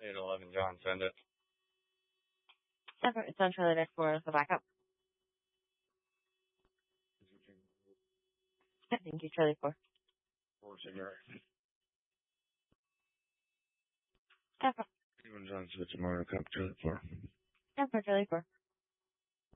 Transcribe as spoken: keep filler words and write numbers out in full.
eight eleven John, send it. It's on Charlie Deck for the backup. Thank you, Charlie four. Four cigarette. Definitely. Even John switch motor cup, Charlie four. Definitely, Charlie four.